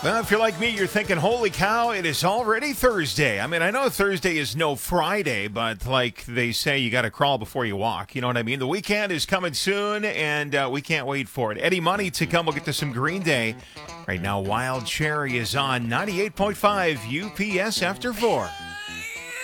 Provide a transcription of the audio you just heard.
Well, if you're like me, you're thinking, holy cow, it is already Thursday. I mean, I know Thursday is no Friday, but like they say, you got to crawl before you walk. You know what I mean? The weekend is coming soon, and we can't wait for it. Eddie Money to come. We'll get to some Green Day. Right now, Wild Cherry is on 98.5 UPS after 4.